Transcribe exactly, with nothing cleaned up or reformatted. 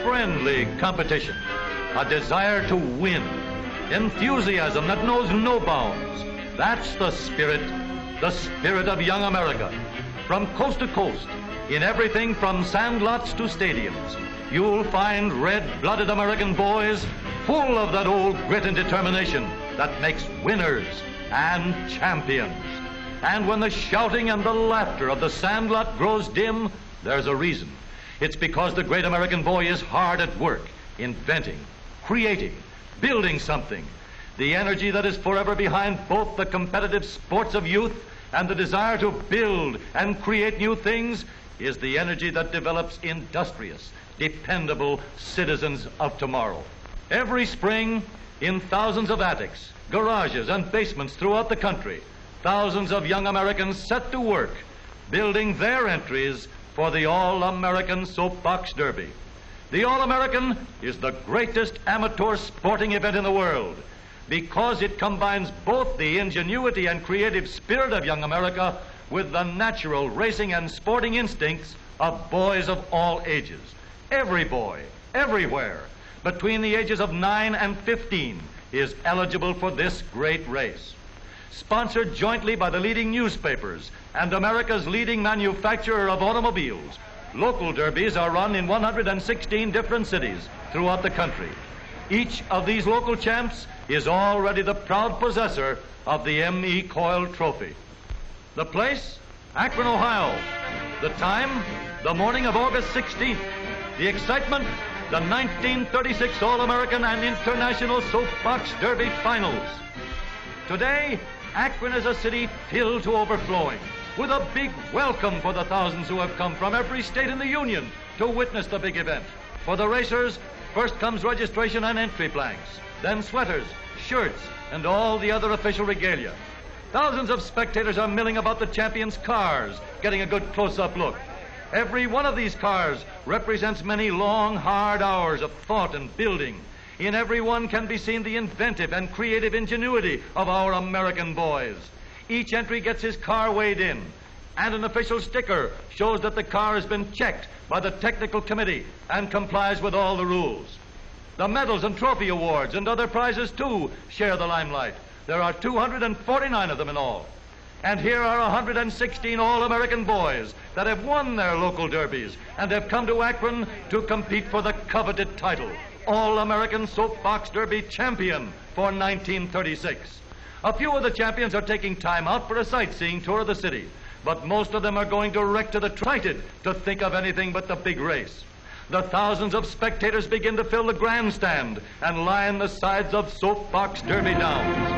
friendly competition, a desire to win, enthusiasm that knows no bounds. That's the spirit, the spirit of young America. From coast to coast, in everything from sandlots to stadiums, you'll find red-blooded American boys full of that old grit and determination that makes winners and champions. And when the shouting and the laughter of the sandlot grows dim, there's a reason. It's because the great American boy is hard at work, inventing, creating, building something. The energy that is forever behind both the competitive sports of youth and the desire to build and create new things is the energy that develops industrious, dependable citizens of tomorrow. Every spring, in thousands of attics, garages, and basements throughout the country, thousands of young Americans set to work building their entries for the All-American Soapbox Derby. The All-American is the greatest amateur sporting event in the world because it combines both the ingenuity and creative spirit of young America with the natural racing and sporting instincts of boys of all ages. Every boy, everywhere, between the ages of nine and fifteen, is eligible for this great race. Sponsored jointly by the leading newspapers and America's leading manufacturer of automobiles, local derbies are run in one hundred sixteen different cities throughout the country. Each of these local champs is already the proud possessor of the M E. Coyle Trophy. The place? Akron, Ohio. The time? The morning of August sixteenth. The excitement? The nineteen thirty-six All-American and International Soapbox Derby Finals. Today, Akron is a city filled to overflowing, with a big welcome for the thousands who have come from every state in the Union to witness the big event. For the racers, first comes registration and entry blanks, then sweaters, shirts, and all the other official regalia. Thousands of spectators are milling about the champions' cars, getting a good close-up look. Every one of these cars represents many long, hard hours of thought and building. In every one can be seen the inventive and creative ingenuity of our American boys. Each entry gets his car weighed in, and an official sticker shows that the car has been checked by the technical committee and complies with all the rules. The medals and trophy awards and other prizes, too, share the limelight. There are two hundred forty-nine of them in all. And here are one hundred sixteen All-American boys that have won their local derbies and have come to Akron to compete for the coveted title, All-American Soapbox Derby Champion for nineteen thirty-six. A few of the champions are taking time out for a sightseeing tour of the city, but most of them are going direct to the excited to think of anything but the big race. The thousands of spectators begin to fill the grandstand and line the sides of Soapbox Derby downs.